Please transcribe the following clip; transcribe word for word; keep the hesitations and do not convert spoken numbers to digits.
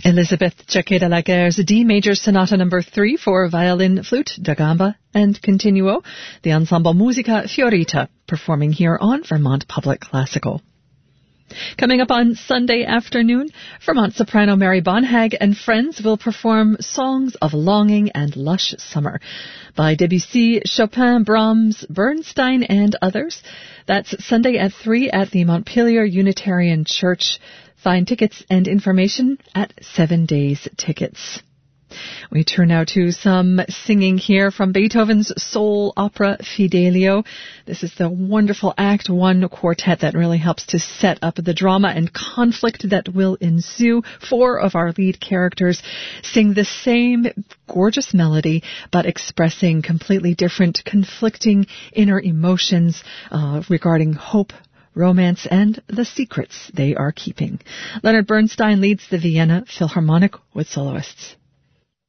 Elisabeth Jaqueda Laguerre's D Major Sonata Number three for violin, flute, da gamba, and continuo. The Ensemble Musica Fiorita performing here on Vermont Public Classical. Coming up on Sunday afternoon, Vermont soprano Mary Bonhag and friends will perform Songs of Longing and Lush Summer by Debussy, Chopin, Brahms, Bernstein, and others. That's Sunday at three at the Montpelier Unitarian Church. Find tickets and information at Seven Days Tickets. We turn now to some singing here from Beethoven's soul opera Fidelio. This is the wonderful Act One quartet that really helps to set up the drama and conflict that will ensue. Four of our lead characters sing the same gorgeous melody, but expressing completely different, conflicting inner emotions uh, regarding hope, romance, and the secrets they are keeping. Leonard Bernstein leads the Vienna Philharmonic with soloists.